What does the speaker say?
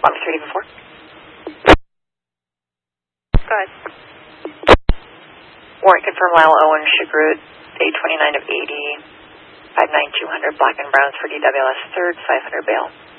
Officer 874. Go ahead. Warrant confirm Lyle Owen, Chagrude, day 29 of 80, 59200, black and browns for DWS 3rd, 500 bail.